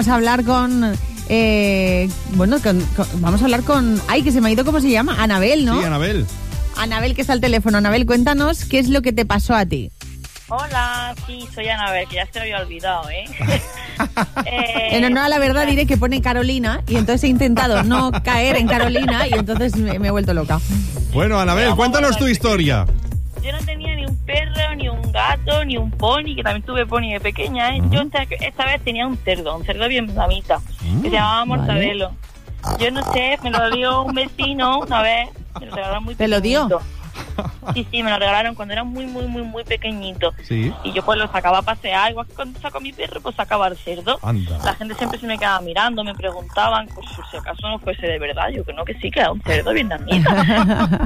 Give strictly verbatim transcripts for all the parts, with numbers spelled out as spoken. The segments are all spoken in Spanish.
vamos a hablar con... Eh, bueno, con, con, vamos a hablar con... Ay, que se me ha ido, ¿cómo se llama? Anabel, ¿no? Sí, Anabel. Anabel, que está al teléfono. Anabel, cuéntanos qué es lo que te pasó a ti. Hola, sí, soy Anabel, que ya se lo había olvidado, ¿eh? eh en honor a la verdad diré que pone Carolina y entonces he intentado no caer en Carolina y entonces me, me he vuelto loca. Bueno, Anabel, Pero cuéntanos tu historia. Yo no tenía ni un perro, ni un gato, ni un pony, que también tuve pony de pequeña, ¿eh? Uh-huh. Yo esta, esta vez tenía un cerdo, un cerdo bien mamita, uh-huh. que se llamaba Mortadelo. Vale. Yo no sé, me lo dio un vecino una vez, me lo regalaron muy ¿Te lo dio? Sí, sí, me lo regalaron cuando era muy, muy, muy, muy pequeñito. Sí. Y yo pues lo sacaba a pasear, igual que cuando saco a mi perro, pues sacaba al cerdo. Anda. La gente siempre se me quedaba mirando, me preguntaban, pues si acaso no fuese de verdad. Yo que no, que sí, que era un cerdo vietnamita.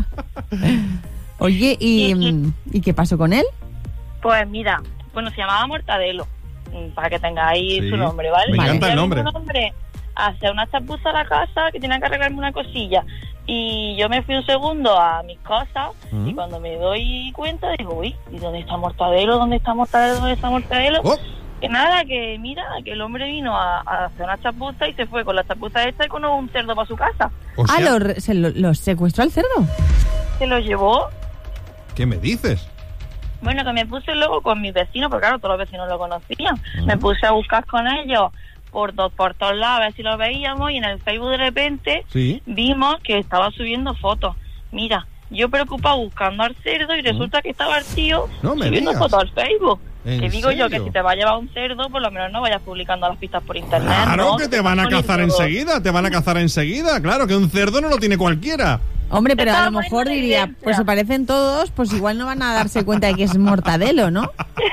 Oye, ¿y, y, ¿y qué pasó con él? Pues mira, bueno, se llamaba Mortadelo, para que tengáis sí. su nombre, ¿vale? Me vale. encanta el nombre. nombre. Hacer una chapuza a la casa, que tenía que arreglarme una cosilla. Y yo me fui un segundo a mis cosas, uh-huh. y cuando me doy cuenta digo, uy, ¿y dónde está Mortadelo? ¿Dónde está Mortadelo? ¿Dónde está Mortadelo? Oh. Que nada, que mira, que el hombre vino a, a hacer una chapuza y se fue con la chapuza esta y con un cerdo para su casa. O sea, ah, ¿lo, se lo, lo secuestró al cerdo? Se lo llevó. ¿Qué me dices? Bueno, que me puse luego con mis vecinos, porque claro, todos los vecinos lo conocían. Uh-huh. Me puse a buscar con ellos por, dos, por todos lados, a ver si lo veíamos, y en el Facebook de repente ¿Sí? vimos que estaba subiendo fotos. Mira, yo preocupado buscando al cerdo y resulta uh-huh. que estaba el tío no me subiendo digas. fotos al Facebook. Que digo serio? yo que si te va a llevar un cerdo, por lo menos no vayas publicando las pistas por internet. Claro, ¿no? que te van a cazar enseguida, te van a cazar enseguida. Claro, que un cerdo no lo tiene cualquiera. Hombre, pero a lo mejor diría, pues se parecen todos, pues igual no van a darse cuenta de que es Mortadelo, ¿no?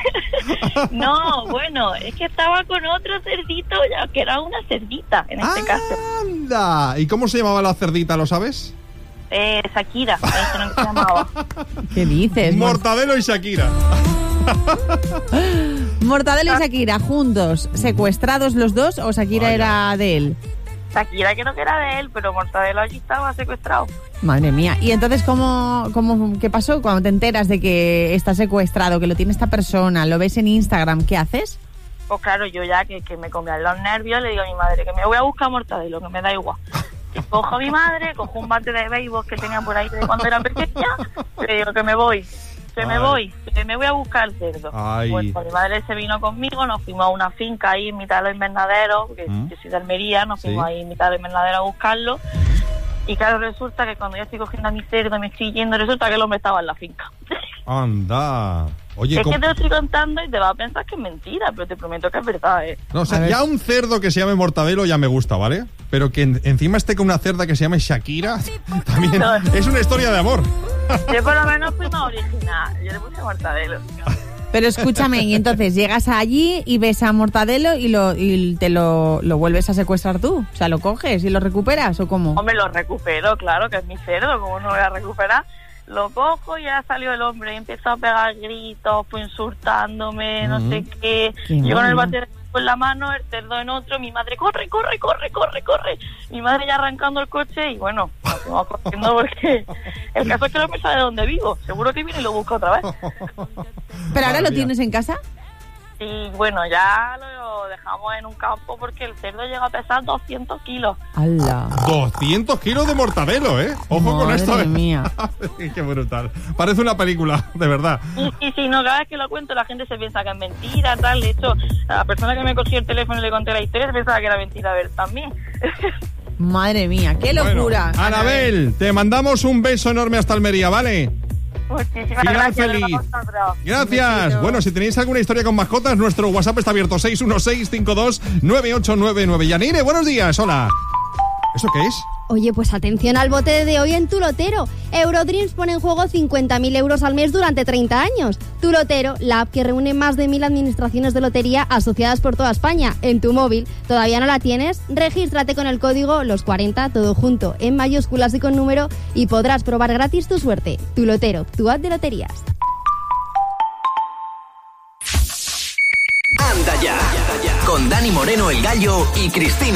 No, bueno, es que estaba con otro cerdito, ya que era una cerdita en este caso. ¡Anda! ¿Y cómo se llamaba la cerdita, lo sabes? Eh, Shakira, me dijeron que se llamaba. ¿Qué dices? Mortadelo y Shakira. Mortadelo y Shakira juntos, secuestrados los dos, o Shakira Vaya. era de él. Shakira creo que era de él, pero Mortadelo allí estaba secuestrado. Madre mía. ¿Y entonces cómo, cómo qué pasó cuando te enteras de que está secuestrado, que lo tiene esta persona, lo ves en Instagram, qué haces? Pues claro, yo ya que, que me comían los nervios, le digo a mi madre que me voy a buscar a Mortadelo, que me da igual. Y cojo a mi madre, cojo un bate de béisbol que tenía por ahí de cuando era pequeña, le digo que me voy. Que Ay. me voy, que me voy a buscar el cerdo. Ay. Pues, pues mi madre se vino conmigo, nos fuimos a una finca ahí en mitad de los invernaderos, porque ¿Mm? yo soy de Almería, nos fuimos sí. ahí en mitad de los invernaderos a buscarlo. Y claro, resulta que cuando yo estoy cogiendo a mi cerdo, me estoy yendo, resulta que el hombre estaba en la finca. Anda. Oye, es ¿cómo? que te lo estoy contando y te vas a pensar que es mentira, pero te prometo que es verdad, ¿eh? No, o sea, ya un cerdo que se llame Mortadelo ya me gusta, ¿vale? Pero que en, encima esté con una cerda que se llame Shakira, también no. es una historia de amor. Yo por lo menos fui más original, yo le puse Mortadelo. Pero escúchame, y entonces llegas allí y ves a Mortadelo y lo y te lo, lo vuelves a secuestrar tú. O sea, ¿lo coges y lo recuperas o cómo? Hombre, lo recupero, claro, que es mi cerdo, ¿cómo no lo voy a recuperar? Lo cojo y ya salió el hombre y empezó a pegar gritos, pues insultándome, uh-huh. no sé qué. qué Yo con el bate en la mano, el cerdo en otro, mi madre, corre, corre, corre, corre, corre. Mi madre ya arrancando el coche y bueno, nos fuimos corriendo porque el caso es que no me sabe de dónde vivo. Seguro que viene y lo busca otra vez. ¿Pero ahora lo tienes en casa? Y bueno, ya lo dejamos en un campo porque el cerdo llega a pesar doscientos kilos. ¡Hala! doscientos kilos de Mortadelo, ¿eh? Ojo Madre con esto. Madre mía. Qué brutal. Parece una película, de verdad. Y, y si no, cada vez que lo cuento la gente se piensa que es mentira, tal. De hecho, a la persona que me cogió el teléfono y le conté la historia se pensaba que era mentira a ver también. Madre mía, qué locura. Bueno, Anabel, te mandamos un beso enorme hasta Almería, ¿vale? Muchísimas Final gracias. Feliz. Gracias. Bueno, si tenéis alguna historia con mascotas, nuestro WhatsApp está abierto seis uno seis cinco dos nueve ocho nueve nueve. Yanire, buenos días. Hola. ¿Eso qué es? Oye, pues atención al bote de hoy en Tu Lotero. Eurodreams pone en juego cincuenta mil euros al mes durante treinta años. Tu Lotero, la app que reúne más de mil administraciones de lotería asociadas por toda España en tu móvil. ¿Todavía no la tienes? Regístrate con el código los cuarenta, todo junto, en mayúsculas y con número, y podrás probar gratis tu suerte. Tu Lotero, tu app de loterías. Anda ya, con Dani Moreno, el Gallo, y Cristina.